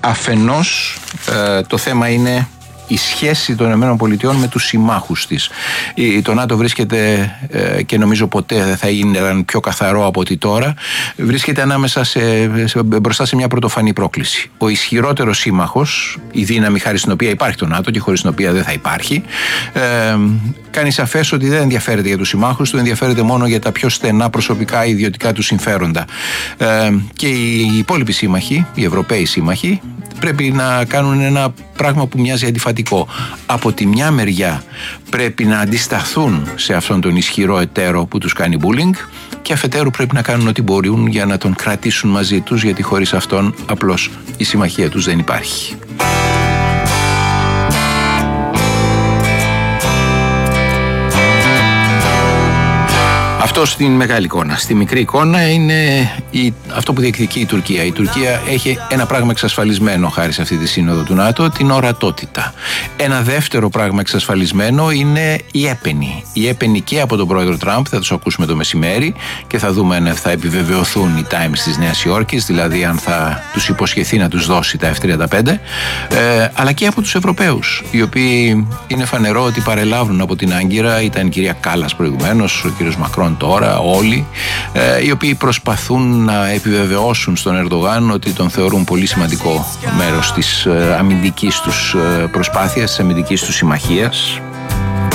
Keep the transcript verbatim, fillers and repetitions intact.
Αφενός ε, το θέμα είναι η σχέση των ΗΠΑ με τους συμμάχους της. Το ΝΑΤΟ βρίσκεται, και νομίζω ποτέ δεν θα είναι πιο καθαρό από ότι τώρα, βρίσκεται ανάμεσα σε, σε, μπροστά σε μια πρωτοφανή πρόκληση. Ο ισχυρότερος σύμμαχος, η δύναμη χάρη στην οποία υπάρχει το ΝΑΤΟ και χωρίς την οποία δεν θα υπάρχει, ε, κάνει σαφές ότι δεν ενδιαφέρεται για τους συμμάχους του, ενδιαφέρεται μόνο για τα πιο στενά προσωπικά ιδιωτικά του συμφέροντα. Ε, και οι υπόλοιποι σύμμαχοι, οι Ευρωπαίοι σύμμαχοι, πρέπει να κάνουν ένα πράγμα που μοιάζει αντιφατικό. Από τη μια μεριά πρέπει να αντισταθούν σε αυτόν τον ισχυρό εταίρο που τους κάνει bullying, και αφετέρου πρέπει να κάνουν ό,τι μπορούν για να τον κρατήσουν μαζί τους, γιατί χωρίς αυτόν απλώς η συμμαχία τους δεν υπάρχει. Αυτό στην μεγάλη εικόνα. Στη μικρή εικόνα είναι η, αυτό που διεκδικεί η Τουρκία. Η Τουρκία έχει ένα πράγμα εξασφαλισμένο χάρη σε αυτή τη σύνοδο του ΝΑΤΟ, την ορατότητα. Ένα δεύτερο πράγμα εξασφαλισμένο είναι η έπαινη. Η έπαινη και από τον πρόεδρο Τραμπ, θα τους ακούσουμε το μεσημέρι και θα δούμε αν θα επιβεβαιωθούν οι Times της Νέας Υόρκης, δηλαδή αν θα τους υποσχεθεί να τους δώσει τα εφ τριάντα πέντε, ε, αλλά και από τους Ευρωπαίους, οι οποίοι είναι φανερό ότι παρελάβουν από την Άγκυρα. Ήταν η κυρία Κάλλας προηγουμένως, ο κύριος Μακρόν τώρα, όλοι, ε, οι οποίοι προσπαθούν να επιβεβαιώσουν στον Ερντογάν ότι τον θεωρούν πολύ σημαντικό μέρος της ε, αμυντικής τους ε, προσπάθειας, της αμυντικής τους συμμαχίας.